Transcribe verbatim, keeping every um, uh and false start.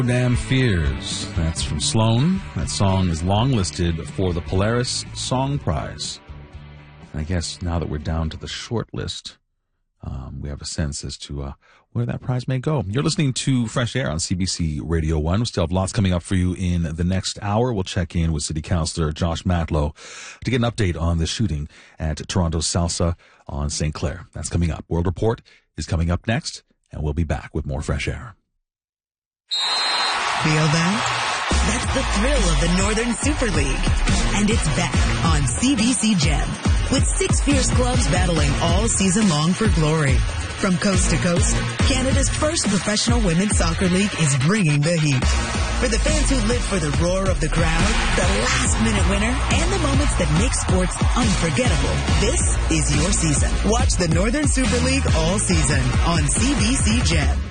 Damn Fears. That's from Sloan. That song is long listed for the Polaris Song Prize. And I guess now that we're down to the short list, um, we have a sense as to uh, where that prize may go. You're listening to Fresh Air on C B C Radio one. We still have lots coming up for you in the next hour. We'll check in with City Councillor Josh Matlow to get an update on the shooting at Toronto's Salsa on Saint Clair. That's coming up. World Report is coming up next, and we'll be back with more Fresh Air. Feel that? That's the thrill of the Northern Super League. And it's back on C B C Gem, with six fierce clubs battling all season long for glory. From coast to coast, Canada's first professional women's soccer league is bringing the heat. For the fans who live for the roar of the crowd, the last-minute winner, and the moments that make sports unforgettable, this is your season. Watch the Northern Super League all season on C B C Gem.